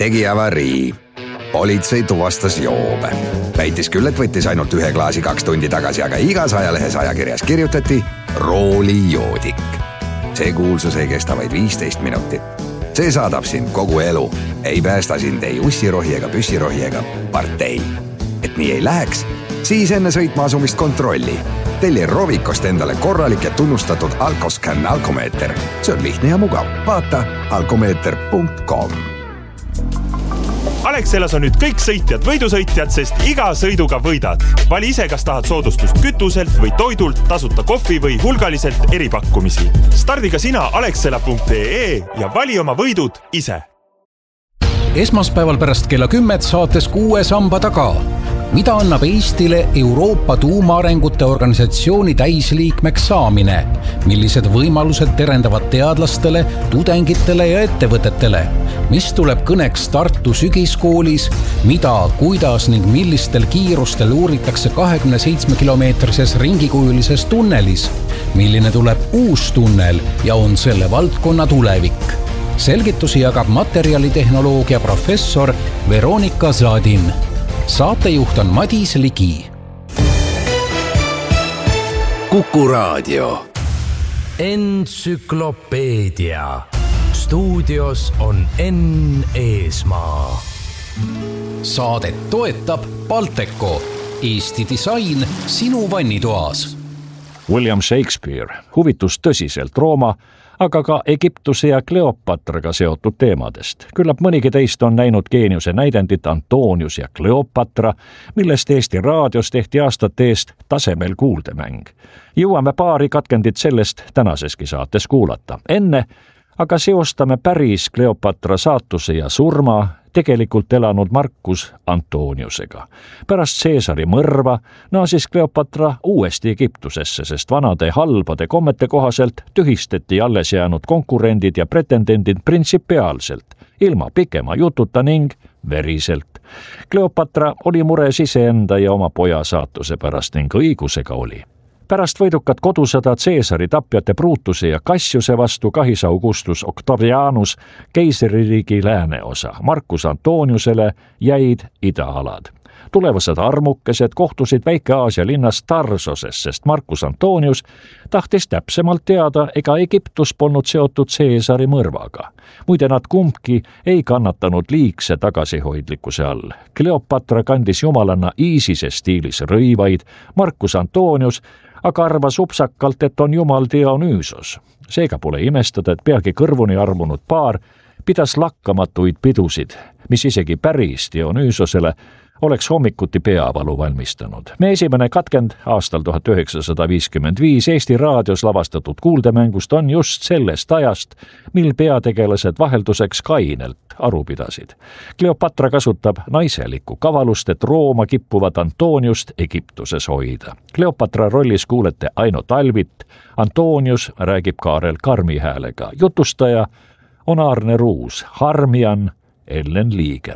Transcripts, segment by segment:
tegi avarii. Politsei tuvastas joobe. Väitis küll, et võttis ainult 1 klaasi 2 tundi tagasi, aga igas ajalehes ajakirjas kirjutati roolijoodik. See kuulsus ei kesta vaid 15 minutit. See saadab sind kogu elu. Ei päästa sind ei ussirohi ega püssirohi ega partei. Et nii ei läheks, siis enne sõitma asumist kontrolli. Telli Rovikost endale korralik ja tunnustatud Alkoscan alkomeeter. See on lihtne ja mugav. Vaata alkomeeter.com. Alexelas on nüüd kõik sõitjad võidusõitjad, sest iga sõiduga võidad. Vali ise, kas tahad soodustust kütuselt või toidult, tasuta kohvi või hulgaliselt eripakkumisi. Stardiga sina alexela.ee ja vali oma võidud ise. Esmaspäeval pärast kella 10 saates 6 samba taga. Mida annab Eestile Euroopa tuumaarengute organisatsiooni täisliikmeks saamine? Millised võimalused terendavad teadlastele, tudengitele ja ettevõtetele? Mis tuleb kõneks Tartu sügiskoolis? Mida, kuidas ning millistel kiirustel uuritakse 27-kilomeetrises ringikujulises tunnelis? Milline tuleb uus tunnel ja on selle valdkonna tulevik? Selgitusi jagab materjalitehnoloogia professor Veronika Zadin. Saatejuht on Madis Ligi. Kuku Raadio. Entsüklopeedia. Stuudios on Enn Eesmaa. Saadet toetab Balteco. Eesti disain sinu vannitoas. William Shakespeare huvitus tõsiselt Rooma, aga ka Egiptuse ja Kleopatraga seotud teemadest. Küllap mõnigi teist on näinud geeniuse näidendit Antonius ja Kleopatra, millest Eesti raadios tehti aastate eest tasemel kuuldemäng. Jõuame paari katkendit sellest tänaseski saates kuulata. Enne aga seostame päris Kleopatra saatuse ja surma tegelikult elanud Marcus Antoniusega. Pärast Caesari mõrva naasis Kleopatra uuesti Egiptusesse, sest vanade halbade kommete kohaselt tühistati alles jäänud konkurendid ja pretendendid printsipiaalselt, ilma pikema jututa ning veriselt. Kleopatra oli mures iseenda ja oma poja saatuse pärast ning õigusega oli. Pärast võidukat kodusõda Caesari tapjate Brutuse ja Cassiuse vastu kahis Augustus Octavianus keisririigi lääneosa. Marcus Antoniusele jäid idaalad. Tulevased armukesed kohtusid Väike-Aasia linnas Tarsoses, sest Marcus Antonius tahtis täpsemalt teada, ega Egiptus polnud seotud Caesari mõrvaga. Muide nad kumbki ei kannatanud liigse tagasihoidlikkuse all. Kleopatra kandis jumalanna Iisise stiilis rõivaid, Marcus Antonius aga arvas upsakalt, et on jumal Dionüüsos. Seega pole imestada, et peagi kõrvuni armunud paar pidas lakkamatuid pidusid, mis isegi päris Dionüüsosele oleks hommikuti peavalu valmistanud. Me esimene katkend aastal 1955 Eesti raadios lavastatud kuuldemängust on just sellest ajast, mil peategelased vahelduseks kainelt aru pidasid. Kleopatra kasutab naiselikku kavalust, et Rooma kippuvat Antoniust Egiptuses hoida. Kleopatra rollis kuulete Aino Talvit, Antonius räägib Kaarel Karmi häälega. Jutustaja on Aarne Ruus, Harmian Ellen Liiger.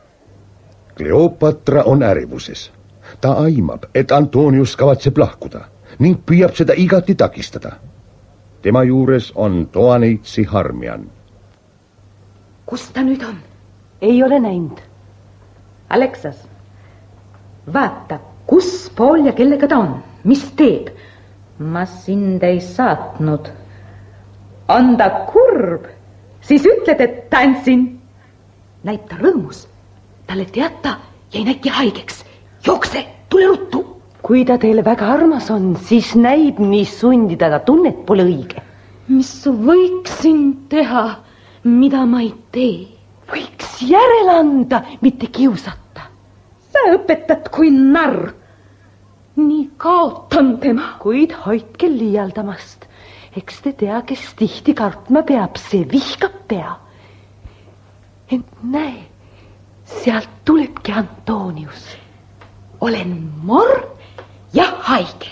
Kleopatra on ärivuses. Ta aimab, et Antonius kavatseb lahkuda ning püüab seda igati takistada. Tema juures on toaneitsi Harmian. Kus ta nüüd on? Ei ole näinud. Alexas, vaata, kus pool ja kellega ta on? Mis teeb? Ma sind ei saatnud. On ta kurb? Siis ütled, et tantsin. Näib ta rõõmus. Talle teata jäi näki haigeks. Jookse, tule ruttu. Kui ta teile väga armas on, siis näib nii sundida ta tunnet pole õige. Mis võiksin teha, mida ma ei tee? Võiks järele anda, mitte kiusata. Sa õpetad kui narr. Nii kaotan tema. Kuid hoidke liialdamast. Eks te tea, kes tihti kartma peab, see vihkab pea. Ent näe, sealt tulebki Antonius. Olen morn ja haige.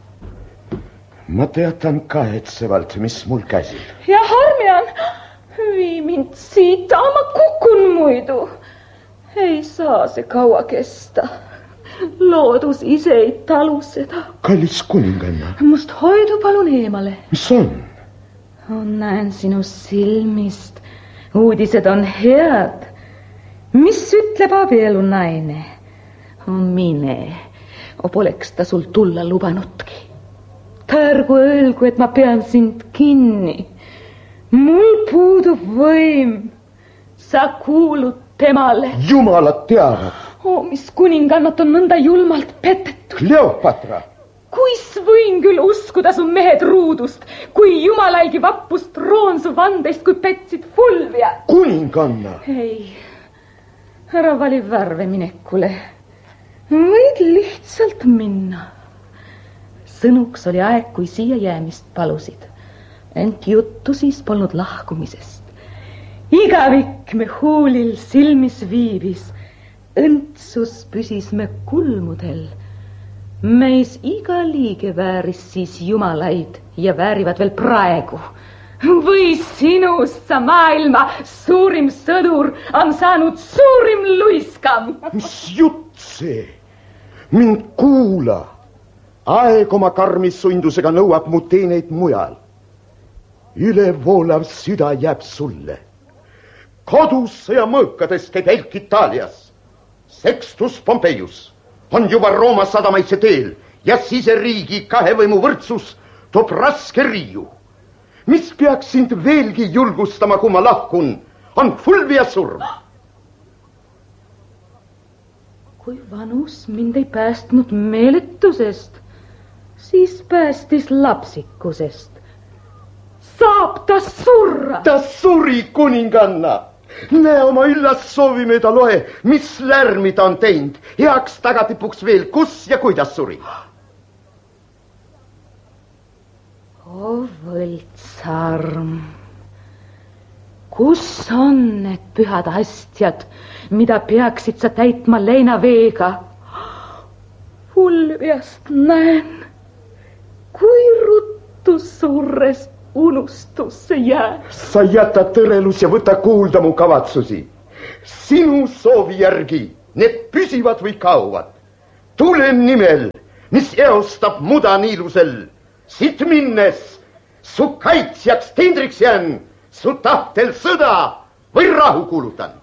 Ma teatan kahetsevalt, mis mul käsil. Ja Harmian, vii mind siit, ma kukun muidu. Ei saa see kaua kesta. Loodus ise ei talu seda. Kallis kuninganna. Must hoidu palun eemale. Mis on? Näen sinu silmist. Uudised on head. Mis ütleb abielu naine? Mine, poleks ta sul tulla lubanudki. Ärgu öelgu, et ma pean sind kinni. Mul puudub võim. Sa kuulud temale. Jumalad teavad. Mis kuningannat on nõnda julmalt petetud. Kleopatra. Kuis võin küll uskuda su mehed ruudust, kui jumalaigi vappust roon su vandeist, kui petsid Fulvia. Kuninganna. Ei, ära vali värve minekule. Võid lihtsalt minna. Sõnuks oli aeg, kui siia jäämist palusid. Ent juttu siis polnud lahkumisest. Igavik me huulil silmis viibis. Õntsus püsis me kulmudel. Meis iga liige vääris siis jumalaid ja väärivad veel praegu. Või sinust sa maailma suurim sõdur on saanud suurim luiskam. Mis jutt see? Mind kuula. Aeg oma karmis sundusega nõuab mu teeneid mujal. Ülevoolav süda jääb sulle. Kodus sõjamõõkades käib Elk Itaalias. Sextus Pompeius on juba Rooma sadamaisse teel ja siseriigi kahevõimu võrdsus toob raske riiu. Mis peaks sind veelgi julgustama, kui ma lahkun, on Fulvia surm. Kui vanus mind ei päästnud meeletusest, siis päästis lapsikusest. Saab ta surra. Ta suri, kuninganna. Näe oma üllas soovi mööda loe, mis lärmi ta on teinud. Heaks tagatipuks veel, kus ja kuidas suri. Võltsarm, kus on need pühad asjad, mida peaksid sa täitma leinaveega? Fulviast näen, kui ruttu surres unustusse jääb. Sa jäta tõrelus ja võta kuulda mu kavatsusi. Sinu soovi järgi need püsivad või kaovad. Tule nimel, mis eostab muda niilusel. Siit minnes su kaitsjaks tindriks jään, su tahtel sõda või rahu kuulutan.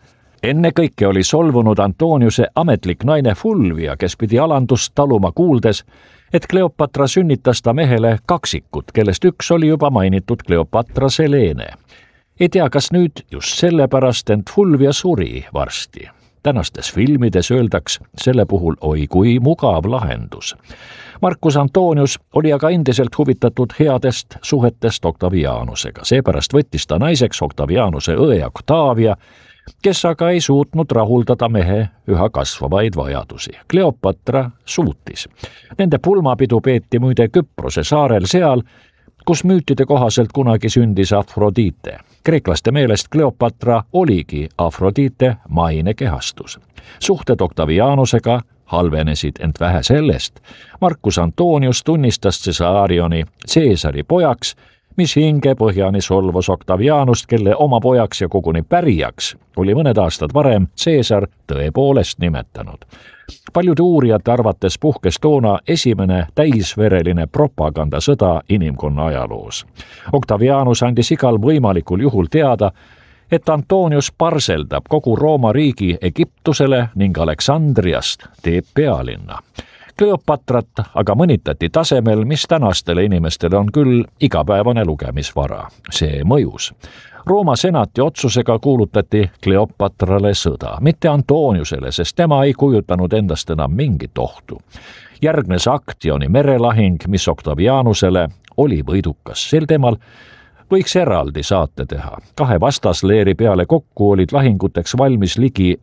Enne kõike oli solvunud Antoniuse ametlik naine Fulvia, kes pidi alandust taluma kuuldes, et Kleopatra sünnitas ta mehele kaksikut, kellest üks oli juba mainitud Kleopatra Selene. Ei tea, kas nüüd just sellepärast, ent Fulvia suri varsti. Tänastes filmides öeldaks selle puhul oi kui mugav lahendus. Marcus Antonius oli aga endiselt huvitatud headest suhetest Octavianusega. Seepärast võttis ta naiseks Octavianuse õe Octavia, kes aga ei suutnud rahuldada mehe üha kasvavaid vajadusi. Kleopatra suutis. Nende pulmapidu peeti muide Küprose saarel seal, kus müütide kohaselt kunagi sündis Afrodite. Kreeklaste meelest Kleopatra oligi Afrodite maine kehastus. Suhted Octavianusega halvenesid, ent vähe sellest. Marcus Antonius tunnistas Caesarioni Caesari pojaks, mis hinge põhjani solvas Octavianust, kelle oma pojaks ja koguni pärijaks oli mõned aastad varem Caesar tõepoolest nimetanud. Paljude uurijate arvates puhkes toona esimene täisvereline propagandasõda inimkonna ajaloos. Octavianus andis igal võimalikul juhul teada, et Antonius parseldab kogu Rooma riigi Egiptusele ning Aleksandriast teeb pealinna. Kleopatrat aga mõnitati tasemel, mis tänastele inimestele on küll igapäevane lugemisvara. See mõjus. Rooma senati otsusega kuulutati Kleopatrale sõda, mitte Antoniusele, sest tema ei kujutanud endast enam mingit ohtu. Järgnes Actioni merelahing, mis Octavianusele oli võidukas. Sel teemal võiks eraldi saate teha. 2 vastasleeri peale kokku olid lahinguteks valmis ligi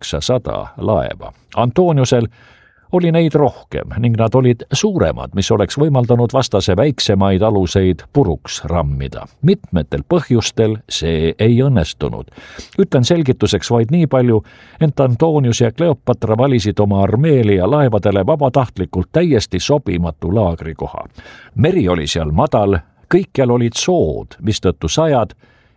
900 laeva. Antoniusel oli neid rohkem ning nad olid suuremad, mis oleks võimaldanud vastase väiksemaid aluseid puruks rammida. Mitmetel põhjustel see ei õnnestunud. Ütlen selgituseks vaid nii palju, ent Antonius ja Kleopatra valisid oma armeele ja laevadele vabatahtlikult täiesti sobimatu laagrikoha. Meri oli seal madal, kõikjal olid sood, mistõttu sajad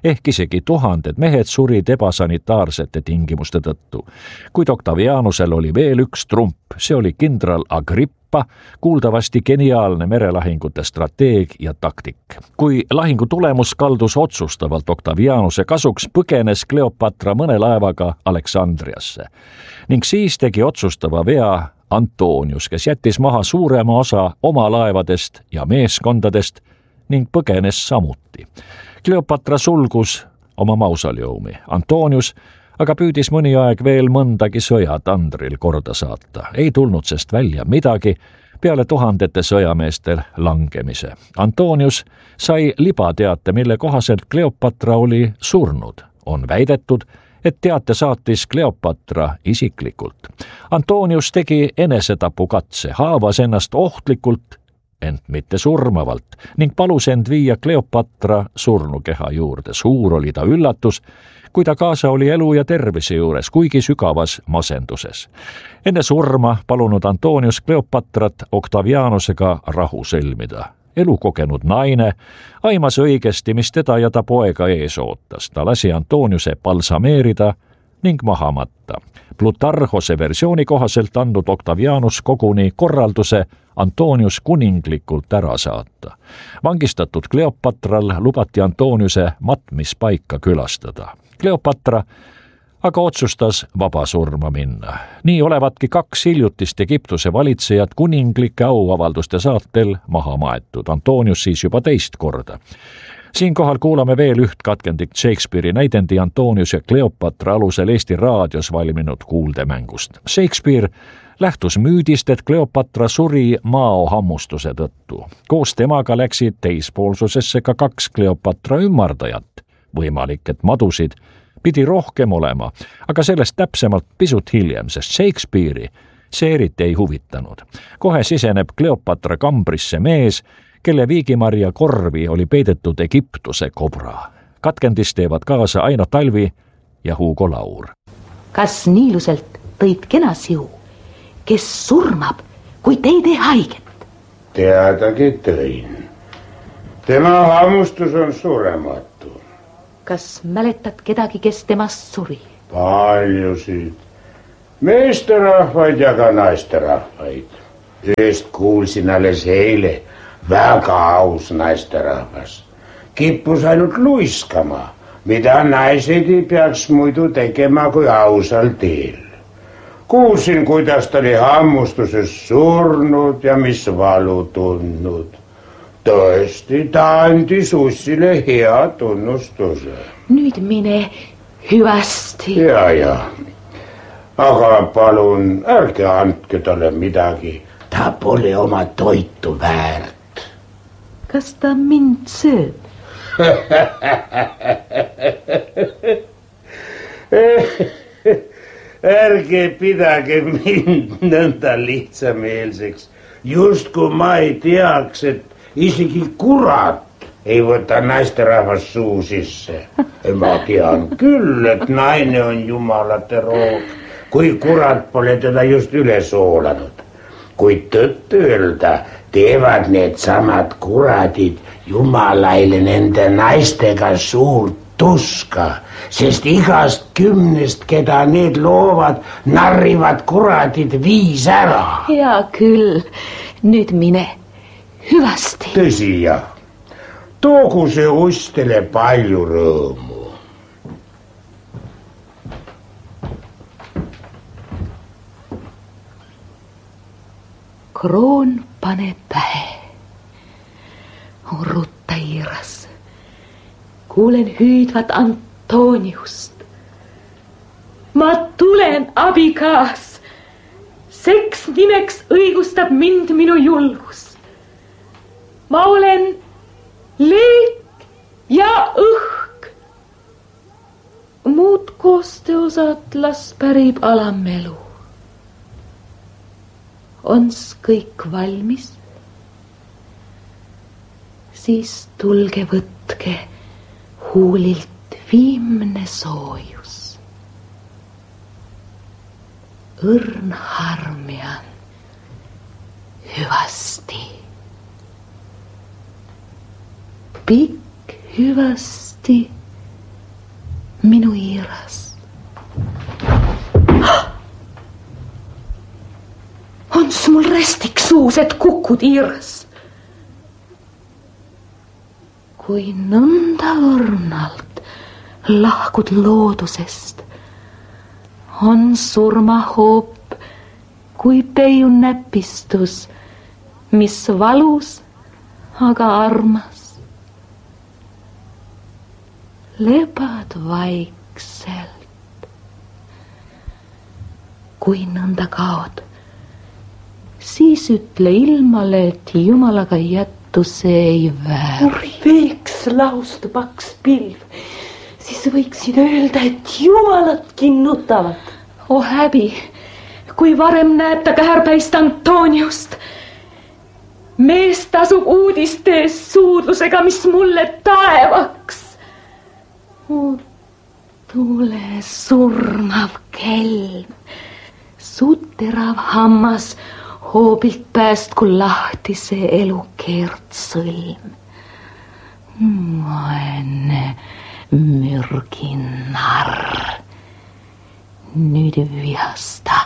ehk isegi tuhanded mehed surid ebasanitaarsete tingimuste tõttu. Kuid Octavianusel oli veel üks trump, see oli kindral Agrippa, kuuldavasti geniaalne merelahingute strateeg ja taktik. Kui lahingu tulemus kaldus otsustavalt Octavianuse kasuks, põgenes Kleopatra mõne laevaga Aleksandriasse. Ning siis tegi otsustava vea Antonius, kes jättis maha suurema osa oma laevadest ja meeskondadest ning põgenes samuti. Kleopatra sulgus oma mausoleumi. Antonius aga püüdis mõni aeg veel mõndagi sõjatandril korda saata. Ei tulnud sest välja midagi peale tuhandete sõjameestel langemise. Antonius sai libateate, mille kohaselt Kleopatra oli surnud. On väidetud, et teate saatis Kleopatra isiklikult. Antonius tegi enesetapukatse, haavas ennast ohtlikult, ent mitte surmavalt, ning palus end viia Kleopatra surnukeha juurde. Suur oli ta üllatus, kui ta kaasa oli elu ja tervise juures, kuigi sügavas masenduses. Enne surma palunud Antonius Kleopatrat Octavianusega rahu sõlmida. Elukogenud naine aimas õigesti, mis teda ja ta poega ees ootas. Ta lasi Antoniuse balsameerida ning maha matta. Plutarhose versiooni kohaselt andnud Octavianus koguni korralduse Antonius kuninglikult ära saata. Vangistatud Kleopatral lubati Antoniuse matmispaika külastada. Kleopatra aga otsustas vaba surma minna. Nii olevatki 2 hiljutist Egiptuse valitsejat kuninglike auavalduste saatel maha maetud. Antonius siis juba teist korda. Siinkohal kuulame veel üht katkendik Shakespeare'i näidendi Antonius ja Kleopatra alusel Eesti raadios valminud kuuldemängust. Shakespeare lähtus müüdist, et Kleopatra suri maohammustuse tõttu. Koos temaga läksid teispoolsusesse ka 2 Kleopatra ümmardajat. Võimalik, et madusid pidi rohkem olema, aga sellest täpsemalt pisut hiljem, sest Shakespeare'i see eriti ei huvitanud. Kohe siseneb Kleopatra kambrisse mees, kelle viigimarja korvi oli peidetud Egiptuse kobra. Katkendis teevad kaasa Aino Talvi ja Hugo Laur. Kas Niiluselt tõid kena siu, kes surmab, kui te ei tee haiget? Teadagi tõin. Tema hammustus on surematu. Kas mäletad kedagi, kes temast suri? Paljusid. Meesterahvaid ja ka naisterahvaid. Ühest kuulsin alles eile, väga aus naisterahvas. Kippus ainult luiskama, mida naised ei peaks muidu tegema kui ausal teel. Kuulsin, kuidas ta oli hammustuses surnud ja mis valu tundnud. Tõesti, ta andis ussile hea tunnustuse. Nüüd mine hüvasti. Ja. Aga palun, ärge andke talle midagi. Ta pole oma toitu väärt. Kas ta mind sööb? Ärge pidage mind nõnda lihtsameelseks. Just kui ma ei teaks, et isegi kurat ei võta naisterahvas suu sisse. Ma tean küll, et naine on jumalate roog, kui kurat pole teda just üle soolanud. Kuid tõtt öelda, teevad need samad kuradid jumalaile nende naistega suurt tuska, sest igast 10, keda need loovad, narrivad kuradid 5 ära. Hea küll, nüüd mine hüvasti. Tõsi jah, toogu see ustele palju rõõmu. Kroon pane pähe. Rutta iiras. Kuulen hüüdvat Antoniust. Ma tulen, abikaas. Seks nimeks õigustab mind minu julgus. Ma olen leek ja õhk. Muud koostöosad las pärib alamelu. Ons kõik valmis? Siis tulge võtke huulilt viimne soojus. Õrn harmian hüvasti. Pikk hüvasti minu Iiras. On mul restik suus, et kukud Iiras. Kui nõnda õrnalt lahkud loodusest, on surmahoop kui peiu näpistus, mis valus, aga armas. Lebad vaikselt. Kui nõnda kaod, siis ütle ilmale, et Jumalaga jättu see ei vääri. Veeks lausta paks pilv, siis võiksid öelda, et Jumalatki nutavad. Oh häbi, kui varem näeb ta käärpäist Antoniust. Mees tasub uudiste ees suudlusega, mis mulle taevaks. Tule surmav kelm, su terav hammas hoobilt päästku lahti see elukeert sõlm. Vaene mürginarr, nüüd vihasta